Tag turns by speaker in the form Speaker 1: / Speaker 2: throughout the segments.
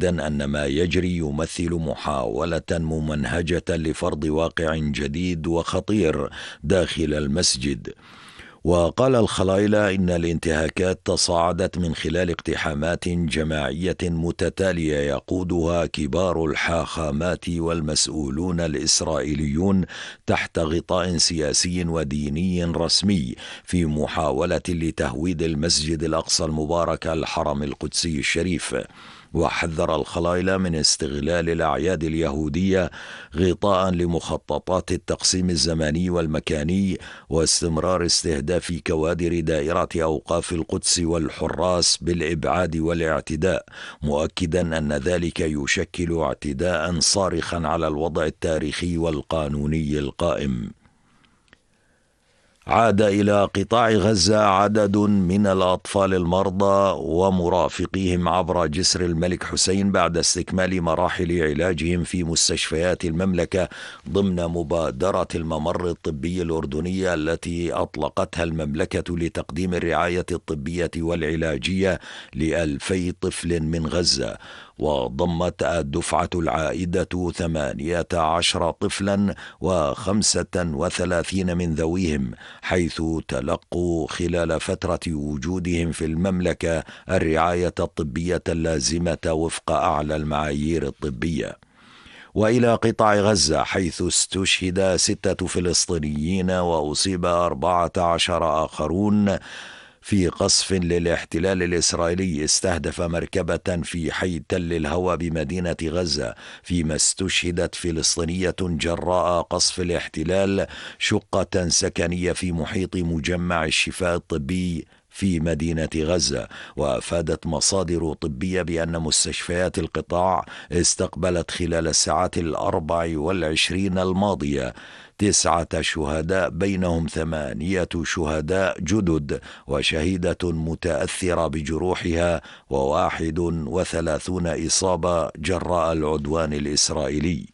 Speaker 1: مؤكدا أن ما يجري يمثل محاولة ممنهجة لفرض واقع جديد وخطير داخل المسجد. وقال الخلايلة إن الانتهاكات تصاعدت من خلال اقتحامات جماعية متتالية يقودها كبار الحاخامات والمسؤولون الإسرائيليون تحت غطاء سياسي وديني رسمي في محاولة لتهويد المسجد الأقصى المبارك الحرم القدسي الشريف. وحذر الخلايلة من استغلال الأعياد اليهودية غطاء لمخططات التقسيم الزماني والمكاني واستمرار استهداف كوادر دائرة أوقاف القدس والحراس بالإبعاد والاعتداء، مؤكدا أن ذلك يشكل اعتداء صارخا على الوضع التاريخي والقانوني القائم. عاد إلى قطاع غزة عدد من الأطفال المرضى ومرافقيهم عبر جسر الملك حسين بعد استكمال مراحل علاجهم في مستشفيات المملكة ضمن مبادرة الممر الطبي الأردنية التي أطلقتها المملكة لتقديم الرعاية الطبية والعلاجية ل2000 طفل من غزة. وضمت الدفعة العائدة 18 طفلا و35 من ذويهم، حيث تلقوا خلال فترة وجودهم في المملكة الرعاية الطبية اللازمة وفق أعلى المعايير الطبية. وإلى قطاع غزة، حيث استشهد 6 فلسطينيين وأصيب 14 آخرون في قصف للاحتلال الإسرائيلي استهدف مركبة في حي تل الهوى بمدينة غزة، فيما استشهدت فلسطينية جراء قصف الاحتلال شقة سكنية في محيط مجمع الشفاء الطبي في مدينة غزة. وأفادت مصادر طبية بأن مستشفيات القطاع استقبلت خلال الساعات 24 الماضية 9 شهداء، بينهم 8 شهداء جدد وشهيدة متأثرة بجروحها و31 إصابة جراء العدوان الإسرائيلي.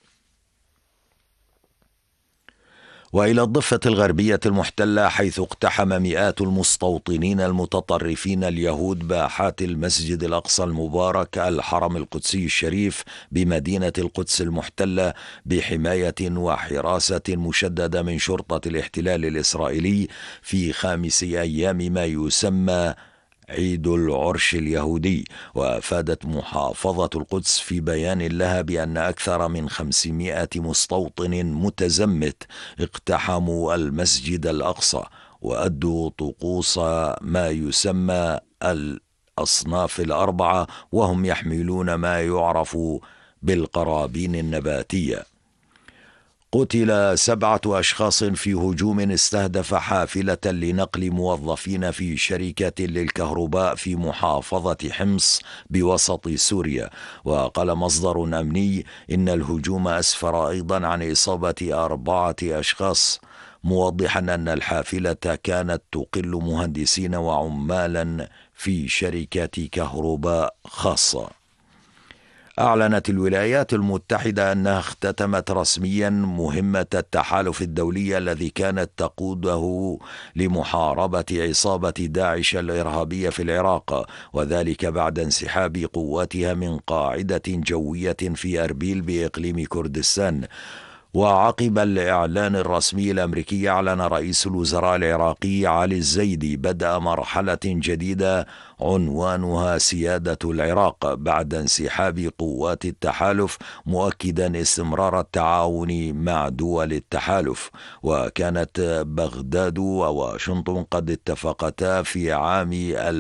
Speaker 1: وإلى الضفة الغربية المحتلة، حيث اقتحم مئات المستوطنين المتطرفين اليهود باحات المسجد الأقصى المبارك الحرم القدسي الشريف بمدينة القدس المحتلة بحماية وحراسة مشددة من شرطة الاحتلال الإسرائيلي في 5 أيام ما يسمى عيد العرش اليهودي. وأفادت محافظة القدس في بيان لها بأن أكثر من 500 مستوطن متزمت اقتحموا المسجد الأقصى وأدوا طقوس ما يسمى الأصناف ال4، وهم يحملون ما يعرف بالقرابين النباتية. قتل 7 أشخاص في هجوم استهدف حافلة لنقل موظفين في شركة للكهرباء في محافظة حمص بوسط سوريا. وقال مصدر أمني إن الهجوم أسفر أيضا عن إصابة 4 أشخاص، موضحا أن الحافلة كانت تقل مهندسين وعمالا في شركة كهرباء خاصة. أعلنت الولايات المتحدة أنها اختتمت رسميا مهمة التحالف الدولي الذي كانت تقوده لمحاربة عصابة داعش الإرهابية في العراق، وذلك بعد انسحاب قواتها من قاعدة جوية في أربيل بإقليم كردستان. وعقب الإعلان الرسمي الأمريكي، أعلن رئيس الوزراء العراقي علي الزيدي بدء مرحلة جديدة عنوانها سيادة العراق بعد انسحاب قوات التحالف، مؤكدا استمرار التعاون مع دول التحالف. وكانت بغداد وواشنطن قد اتفقتا في عام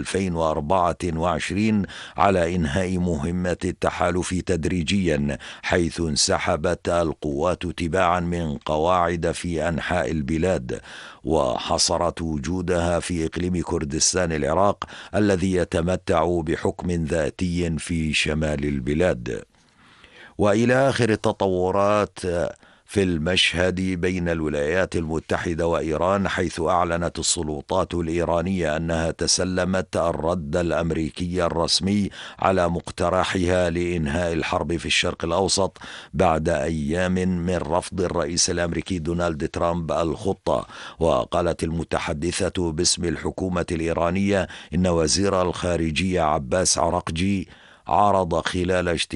Speaker 1: 2024 على إنهاء مهمة التحالف تدريجيا، حيث انسحبت القوات تباعا من قواعد في أنحاء البلاد، وحصرت وجودها في إقليم كردستان العراق الذي يتمتع بحكم ذاتي في شمال البلاد. وإلى آخر التطورات في المشهد بين الولايات المتحدة وإيران، حيث أعلنت السلطات الإيرانية أنها تسلمت الرد الأمريكي الرسمي على مقترحها لإنهاء الحرب في الشرق الأوسط بعد أيام من رفض الرئيس الأمريكي دونالد ترامب الخطة. وقالت المتحدثة باسم الحكومة الإيرانية إن وزير الخارجية عباس عرقجي عرض خلال